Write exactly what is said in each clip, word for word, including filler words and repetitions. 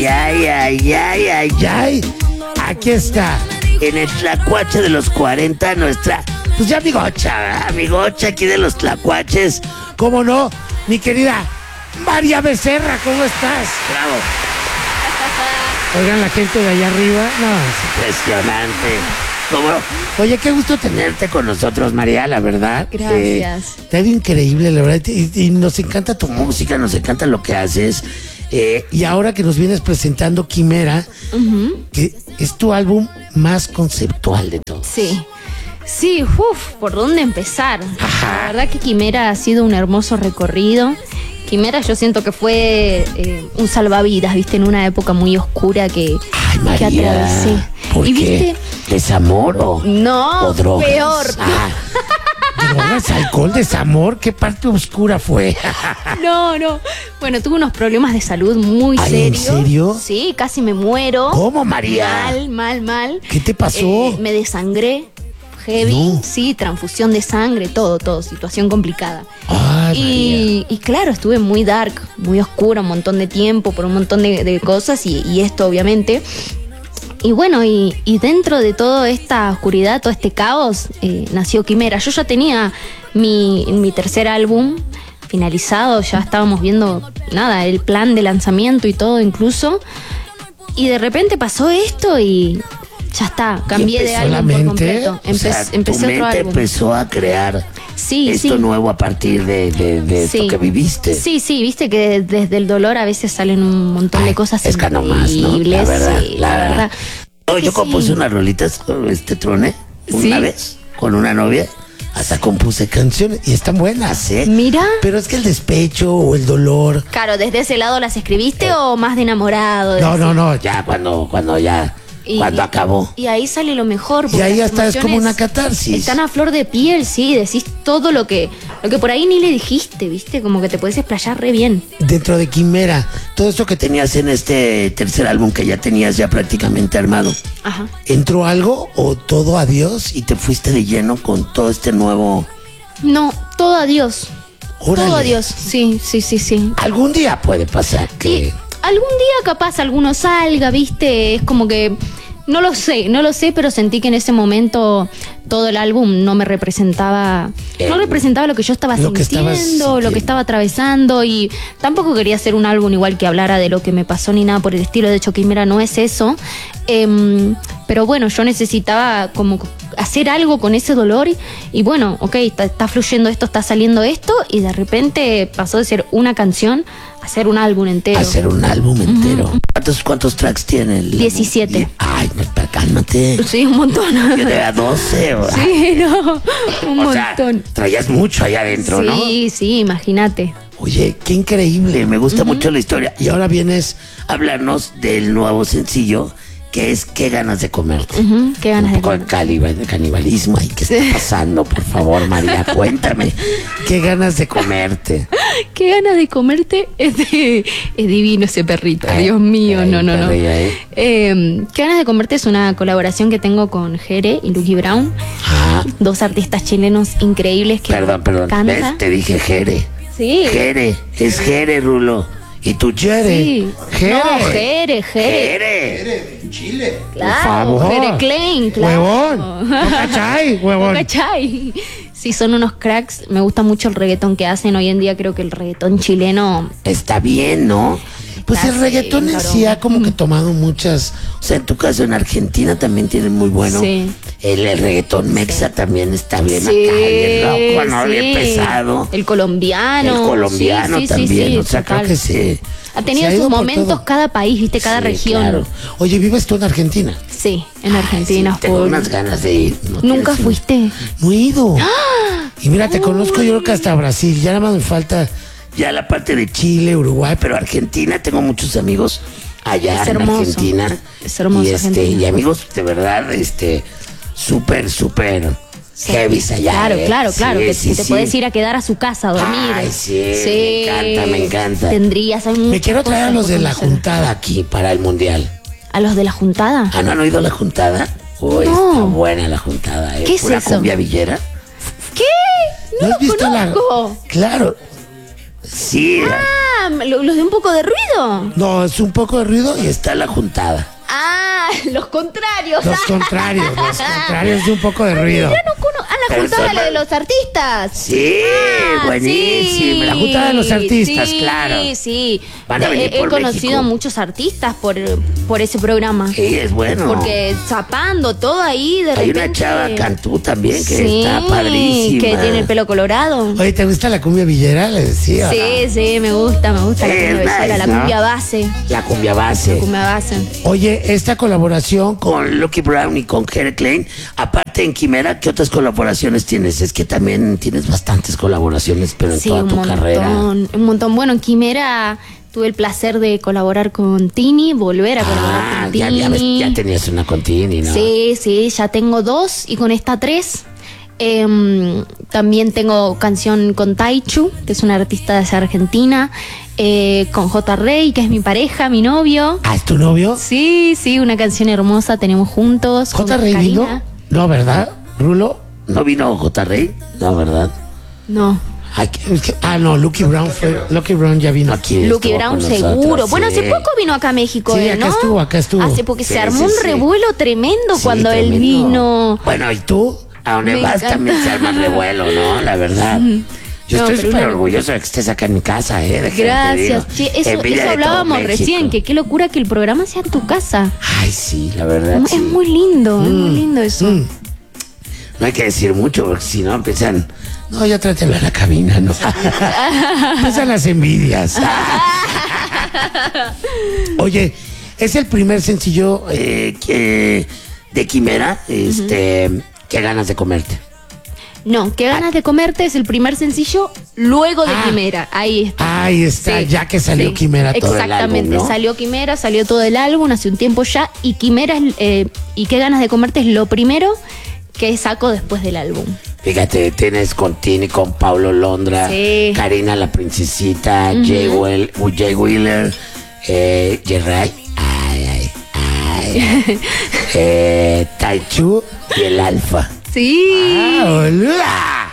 ay, ay, ay, ay, ay. Aquí está, en el tlacuache de los cuarenta, nuestra, pues ya amigocha, ¿verdad? Amigocha aquí de los tlacuaches. ¿Cómo no? Mi querida María Becerra, ¿cómo estás? Bravo. Oigan, la gente de allá arriba, no, es impresionante. ¿Cómo? Oye, qué gusto tenerte con nosotros, María, la verdad. Gracias. Eh, te ha ido increíble, la verdad, y, y nos encanta tu música, nos encanta lo que haces. Eh, y ahora que nos vienes presentando Quimera, uh-huh. que es tu álbum más conceptual de todos. Sí. Sí, uff, ¿por dónde empezar? Ajá. La verdad que Quimera ha sido un hermoso recorrido. Quimera yo siento que fue eh, un salvavidas, viste, en una época muy oscura que, Ay, María, que atravesé. ¿Por ¿Y qué? viste? ¿Desamor o, no, o drogas? Peor. Ah, ¿drogas, alcohol, desamor? ¿Qué parte oscura fue? No, no. Bueno, tuve unos problemas de salud muy Ay, serios. ¿en serio? Sí, casi me muero. ¿Cómo, María? Mal, mal, mal. ¿Qué te pasó? Eh, me desangré. Heavy, No. sí, transfusión de sangre, todo, todo, situación complicada. Ay, y, y claro, estuve muy dark, muy oscura un montón de tiempo, por un montón de, de cosas y, y esto obviamente. Y bueno, y, y dentro de toda esta oscuridad, todo este caos, eh, nació Quimera. Yo ya tenía mi, mi tercer álbum finalizado, ya estábamos viendo, nada, el plan de lanzamiento y todo incluso. Y de repente pasó esto y... ya está, cambié de álbum por completo. Empe- o sea, empecé tu otro mente álbum. empezó a crear Sí, esto sí. nuevo a partir de, de, de Sí. esto que viviste. Sí, sí, viste que desde el dolor a veces salen un montón Ay, de cosas es que nomás, ¿no? increíbles. La verdad, sí, la verdad. No, yo Sí. compuse unas rolitas, este trone, una Sí. vez, con una novia. Hasta compuse canciones y están buenas, ¿eh? Mira. Pero es que el despecho o el dolor. Claro, ¿desde ese lado las escribiste o más de enamorado? De No, así? no, no, ya cuando, cuando ya, Y- cuando acabó. Y ahí sale lo mejor. Y porque ahí las hasta es como emociones una catarsis. Están a flor de piel, sí, decís todo lo que, lo que por ahí ni le dijiste, viste, como que te puedes explayar re bien. Dentro de Quimera, todo esto que tenías en este tercer álbum que ya tenías ya prácticamente armado, Ajá. ¿entró algo o todo adiós y te fuiste de lleno con todo este nuevo? No, todo adiós. Órale. Todo adiós, sí, sí, sí, sí. Algún día puede pasar Y que... algún día capaz alguno salga, viste, es como que no lo sé, no lo sé, pero sentí que en ese momento todo el álbum no me representaba, Eh, no representaba lo que yo estaba lo que sintiendo, estabas lo sintiendo. que estaba atravesando y tampoco quería hacer un álbum igual que hablara de lo que me pasó ni nada por el estilo, de hecho Quimera no es eso, Em, pero bueno, yo necesitaba como hacer algo con ese dolor y, y bueno, ok, está, está fluyendo esto, está saliendo esto y de repente pasó de ser una canción a ser un álbum entero. Hacer un álbum entero. ¿Cuántos, cuántos tracks tiene el álbum? diecisiete. Ay, no, espera, cálmate. Sí, un montón. Yo te da doce. o- Sí, no, un o sea, montón. traías mucho allá adentro, ¿no? Sí, sí, imagínate. Oye, qué increíble, me gusta mucho la historia. Y ahora vienes a hablarnos del nuevo sencillo, que es Qué ganas de comerte. Ujú, qué ganas Un de poco de, comer. caliba- de canibalismo. Ay, ¿qué está pasando? Por favor, María, cuéntame. Qué ganas de comerte. Qué ganas de comerte. Es, de- es divino ese perrito, Ay, Dios mío, ay, no, no, no. perrilla, ¿eh? Eh, Qué ganas de comerte es una colaboración que tengo con Jere y Lucky Brown, Ah, dos artistas chilenos increíbles que perdón, perdón. canta. ¿Ves? Te dije Jere. Sí. Jere, es Jere, Rulo. ¿Y tú, Jere? Sí. Jere. No, Jere, Jere. Jere. Claro, Por favor. Jere Klein, claro. Huevón. ¿No cachai, huevón? ¿No cachai? Sí, son unos cracks. Me gusta mucho el reggaetón que hacen. Hoy en día creo que el reggaetón chileno... Está bien, ¿no? Pues Está el reggaetón bien, en claro. sí ha como que tomado muchas. O sea, en tu caso en Argentina también tienen muy bueno. Sí. El, el reggaetón mexa también está bien Sí, acá, bien loco, ¿no? sí. Bien pesado. El colombiano. El colombiano Sí, sí, sí, también. sí, o sea, total. creo que se. Ha tenido se ido sus por momentos todo. cada país, ¿viste? Cada Sí, región. claro. Oye, ¿vives tú en Argentina? Sí, en Argentina. Sí, tengo full. unas ganas de ir. ¿no ¿Nunca tienes? fuiste? No he ido. Y mira, te conozco yo creo que hasta Brasil. Ya nada más me falta ya la parte de Chile, Uruguay, pero Argentina tengo muchos amigos allá Es en hermoso. Argentina. Es hermoso y este Argentina. y amigos de verdad, este, súper, súper heavy allá. Claro, ¿eh? claro, claro. Sí, que sí, que te sí. puedes ir a quedar a su casa a dormir. Ay, sí, me encanta, me encanta. Tendrías. Hay Me muchas quiero traer a cosas los por de la conocer. juntada aquí para el mundial. ¿A los de la juntada? ¿Ah, no han oído la juntada? Uy, No. está buena la juntada, ¿eh? ¿Qué es Pura eso? cumbia villera. ¿Qué? No, has lo conozco. Claro. Sí. Ah, Ah, ¿lo- ¿los de un poco de ruido? No, es un poco de ruido y está la juntada. Ah, los contrarios. Los contrarios, los contrarios de un poco de ruido. Ya no cono- ah, la Pero juntada son la de mal- los artistas. Sí, Ah, buenísimo. La juntada de los artistas, sí, claro. Sí, sí. Van a He- venir he, por conocido México. a muchos artistas por, por ese programa. Sí, es bueno. Porque zapando todo ahí de Hay repente. una chava Cantú también que Sí, está padrísima. que tiene el pelo colorado. Oye, ¿te gusta la cumbia villera? Le decía. Sí, sí, me gusta, me gusta la Es cumbia villera, nice, la ¿no? cumbia base. La cumbia base. La cumbia base. Oye, esta colaboración con Lucky Brown y con Jere Klein, aparte en Quimera, ¿qué otras colaboraciones tienes? Es que también tienes bastantes colaboraciones, pero en Sí, toda un tu montón, carrera. un montón. Bueno, en Quimera tuve el placer de colaborar con Tini, volver a colaborar Ah, con ya, Tini. ya, ves, ya tenías una con Tini, ¿no? Sí, sí, ya tengo dos y con esta tres. Em, también tengo canción con Taichu, que es una artista de Argentina, eh, con J. Rey, que es mi pareja, mi novio. Ah, ¿es tu novio? Sí, sí, una canción hermosa tenemos juntos. ¿J. con Rey vino? Karina. No, ¿verdad? ¿Rulo? ¿No vino J. Rey? No, ¿verdad? No. Ay, que- es que- ah, no, Lucky Brown fue. Lucky Brown ya vino aquí. Lucky estuvo Brown con nosotros, seguro. Bueno, hace sí. poco vino acá a México, Sí, ¿eh? acá ¿no? estuvo, acá estuvo. Hace porque Sí, se armó sí, un sí. revuelo tremendo Sí, cuando él tremendo. vino. Bueno, ¿y tú? A donde Me vas encanta. también se arma revuelo, ¿no? La verdad. Yo No, estoy pero súper una- orgulloso de que estés acá en mi casa, ¿eh? Déjame te Gracias. digo. Che, eso, Envidia eso de todo hablábamos México. recién, que qué locura que el programa sea en tu casa. Ay, sí, la verdad. Es sí. muy lindo, es muy lindo eso. Mm. No hay que decir mucho, porque si no empiezan. No, ya trátelo a la cabina, ¿no? Empiezan las envidias. Oye, es el primer sencillo eh, que, de Quimera. Este, ¿qué ganas de comerte? No, qué ganas de comerte es el primer sencillo luego de Ah. Quimera. Ahí está. Ahí está, Sí, ya que salió sí. Quimera todo el álbum, Exactamente, ¿no? salió Quimera, salió todo el álbum hace un tiempo ya. Y Quimera es, eh, y qué ganas de comerte es lo primero que saco después del álbum. Fíjate, tienes con Tini, con Paulo Londra, Sí. Karina la Princesita, Jay, Will- Jay Wheeler, eh, Jerry, ay, ay, ay, eh, Taichu y el Alfa. Sí. ¡Ah, boluda!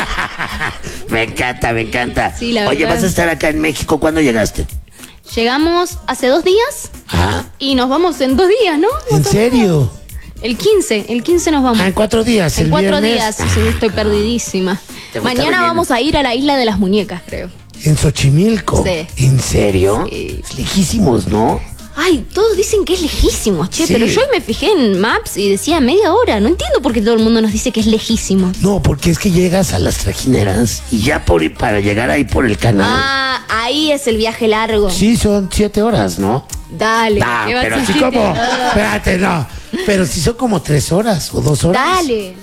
Me encanta, me encanta. Sí, la Oye, verdad. ¿vas a estar acá en México? ¿Cuándo llegaste? Llegamos hace dos días Ah, y nos vamos en dos días, ¿no? ¿en serio? El quince, el quince nos vamos. Ah, en cuatro días. En el cuatro viernes. días, sí, Ah, estoy perdidísima. ¿Te gusta Mañana venir? vamos a ir a la isla de las muñecas, creo. En Xochimilco. Sí. ¿En serio? Sí. Es lejísimos, ¿no? Ay, todos dicen que es lejísimo, che, Sí. pero yo me fijé en Maps y decía media hora. No entiendo por qué todo el mundo nos dice que es lejísimo. No, porque es que llegas a las trajineras y ya por para llegar ahí por el canal. Ah, ahí es el viaje largo. Sí, son siete horas, ¿no? Dale. Ah, ¿qué vas pero a así decir? como. Ah, Espérate, no. Pero sí son como tres horas o dos horas. Dale.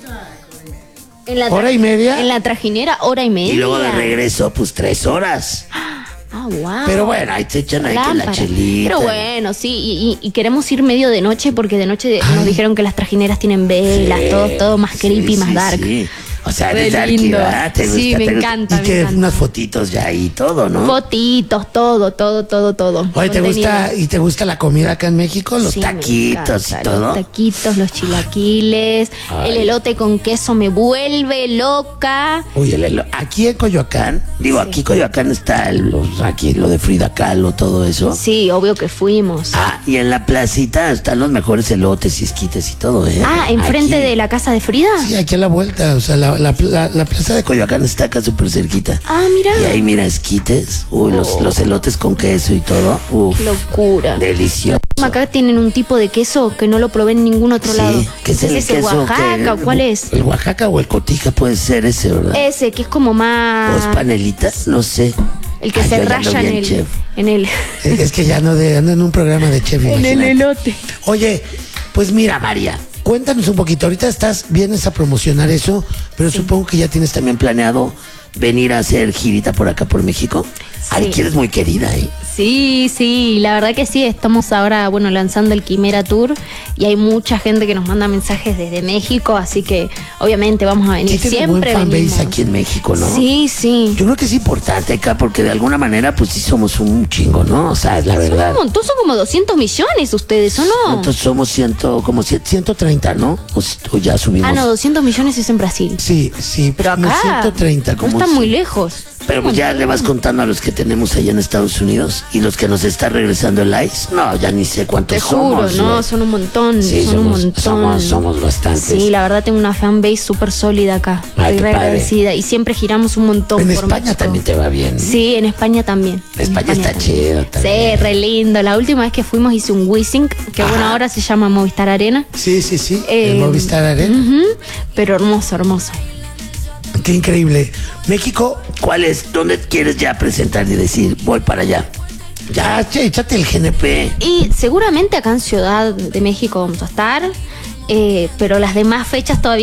En la ¿Hora tra- y media? En la trajinera, hora y media. Y luego de regreso, pues tres horas. Ah, wow. Pero bueno, ahí te echan ahí que la Lámpara. chelita. Pero bueno, sí, y, y- y queremos ir medio de noche porque de noche nos dijeron que las trajineras tienen velas, Sí, todo, todo más sí, creepy, más sí, dark. sí. O sea, Re de dark, lindo. ¿verdad? ¿Te Sí, gusta? me ¿Te gusta? encanta, Y me que encanta. unas fotitos ya y todo, ¿no? Fotitos, todo, todo, todo, todo. Oye, ¿te Contenido. gusta, ¿y te gusta la comida acá en México? Los Sí, me taquitos y encanta, todo. Los taquitos, los chilaquiles, Ay. el elote con queso me vuelve loca. Uy, el elo- aquí en Coyoacán, digo, aquí Coyoacán está el- los, aquí lo de Frida Kahlo, todo eso. Sí, obvio que fuimos. Ah, y en la placita están los mejores elotes y esquites y todo, ¿eh? Ah, enfrente Aquí. de la casa de Frida. Sí, aquí a la vuelta, o sea, la, la, la- la plaza de Coyoacán está acá súper cerquita. Ah, mira. Y ahí mira esquites, uy, los, Oh. los elotes con queso y todo, uf, Locura. delicioso. Acá tienen un tipo de queso que no lo probé en ningún otro lado. Sí, que es el ese queso Oaxaca? que- ¿Cuál es? El Oaxaca o el Cotija puede ser ese, ¿verdad? Ese, que es como O es más... panelitas, no sé. El que Ay, se yo ya ando raya en bien, el, chef. en el... Es es que ya no de, ando en un programa de chef. En el imagínate. elote. Oye, pues mira, María, cuéntanos un poquito. Ahorita estás, vienes a promocionar eso, pero supongo que ya tienes también planeado venir a hacer girita por acá por México. Ay, Sí. que eres muy querida, ¿eh? Sí, sí, la verdad que sí, estamos ahora, bueno, lanzando el Quimera Tour y hay mucha gente que nos manda mensajes desde México, así que obviamente vamos a venir Sí, siempre. Buen fanbase venimos. aquí en México, ¿no? Sí, sí. Yo creo que es importante acá porque de alguna manera pues sí somos un chingo, ¿no? O sea, es la verdad. Son un montón, son como doscientos millones ustedes, ¿o no? Entonces somos ciento, como ciento treinta, ¿no? O, o ya subimos. Ah, no, doscientos millones es en Brasil. Sí, sí. Pero como acá ciento treinta, no como están si- muy lejos. Pero pues ya le vas contando a los que tenemos allá en Estados Unidos y los que nos está regresando el ICE. No, ya ni sé cuántos Te juro, somos. no, güey. son un montón, Sí, son somos, un montón. somos, somos bastantes. Sí, la verdad tengo una fanbase súper sólida acá. Ay, Estoy qué re padre. agradecida y siempre giramos un montón En por España México. también te va bien. Sí, en España también. En España está también. chido también. Sí, re lindo. La última vez que fuimos hice un Wissing, que bueno, Ajá. ahora se llama Movistar Arena. Sí, sí, sí. Eh, el Movistar Arena. Ujú, pero hermoso, hermoso. Qué increíble. México, ¿cuál es? ¿Dónde quieres ya presentar y decir, voy para allá? Ya, che, échate el G N P. Y seguramente acá en Ciudad de México vamos a estar, eh, pero las demás fechas todavía